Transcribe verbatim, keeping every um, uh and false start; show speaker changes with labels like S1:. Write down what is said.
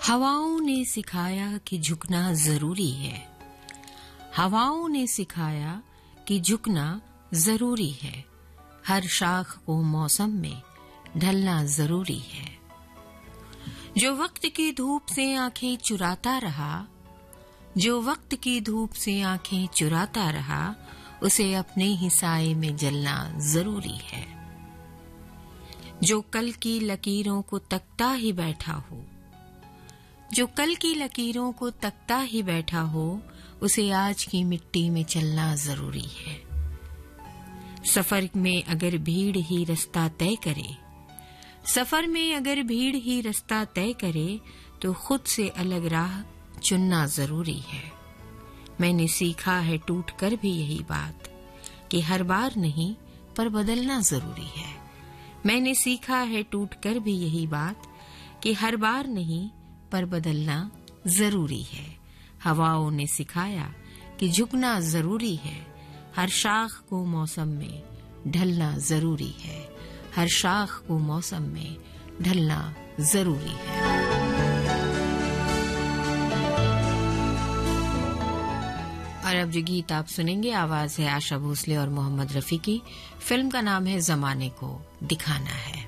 S1: हवाओं ने सिखाया कि झुकना जरूरी है। हवाओं ने सिखाया कि झुकना जरूरी है। हर शाख को मौसम में ढलना जरूरी है। जो वक्त की धूप से आंखें चुराता रहा, जो वक्त की धूप से आंखें चुराता रहा, उसे अपने ही साए में जलना जरूरी है। जो कल की लकीरों को तकता ही बैठा हो, जो कल की लकीरों को तकता ही बैठा हो, उसे आज की मिट्टी में चलना जरूरी है। सफर में अगर भीड़ ही रास्ता तय करे, सफर में अगर भीड़ ही रास्ता तय करे, तो खुद से अलग राह चुनना जरूरी है। मैंने सीखा है टूट कर भी यही बात कि हर बार नहीं पर बदलना जरूरी है। मैंने सीखा है टूट कर भी यही बात कि हर बार नहीं पर बदलना जरूरी है। हवाओं ने सिखाया कि झुकना जरूरी है। हर शाख को मौसम में ढलना जरूरी है। हर शाख को मौसम में ढलना जरूरी है। और अब जो गीत आप सुनेंगे, आवाज है आशा भोसले और मोहम्मद रफी की। फिल्म का नाम है जमाने को दिखाना है।